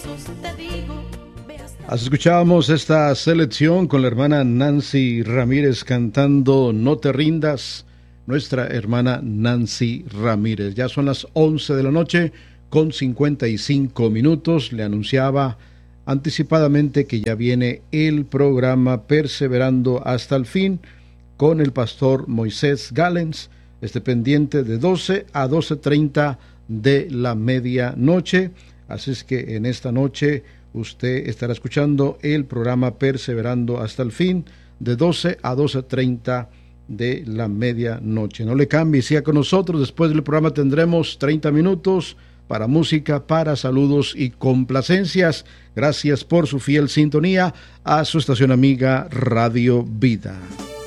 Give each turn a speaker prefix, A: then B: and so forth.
A: Escuchábamos esta selección con la hermana Nancy Ramírez cantando No te rindas, nuestra hermana Nancy Ramírez. Ya son las 11 de la noche con 55 minutos. Le anunciaba anticipadamente que ya viene el programa Perseverando hasta el fin con el pastor Moisés Galens, pendiente de 12 a 12:30 de la medianoche. Así es que en esta noche usted estará escuchando el programa Perseverando hasta el fin de 12 a 12:30 de la medianoche. No le cambie, siga con nosotros. Después del programa tendremos 30 minutos para música, para saludos y complacencias. Gracias por su fiel sintonía a su estación amiga Radio Vida.